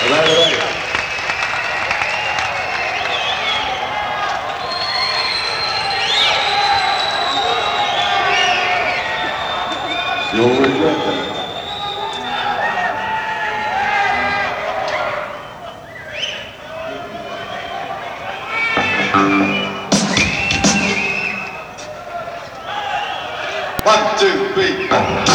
All right, all right. No regret that. One, two, three, four.